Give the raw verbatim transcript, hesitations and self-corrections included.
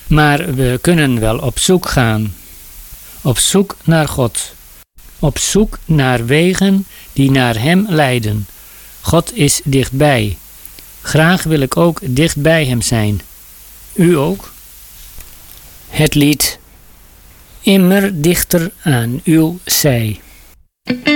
Maar we kunnen wel op zoek gaan. Op zoek naar God. Op zoek naar wegen die naar Hem leiden. God is dichtbij. Graag wil ik ook dicht bij Hem zijn. U ook? Het lied Immer dichter aan uw zij.